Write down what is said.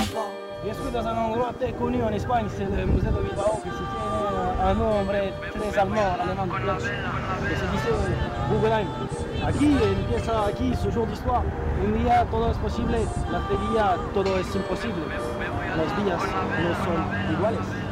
pas. Je suis dans un endroit très connu en Espagne, c'est le musée de Bilbao, qui se tient un nombre très allemand de place, que se disait Guggenheim. Aquí empieza aquí su jour d'histoire. Un día todo es posible, la día todo es imposible. Los días no son iguales.